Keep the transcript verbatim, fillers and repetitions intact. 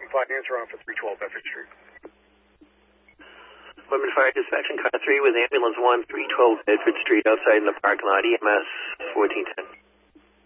five units are on for three twelve Bedford Street. Women Fire Dispatching Car three with Ambulance one, three twelve Bedford Street, outside in the parking lot, E M S fourteen ten.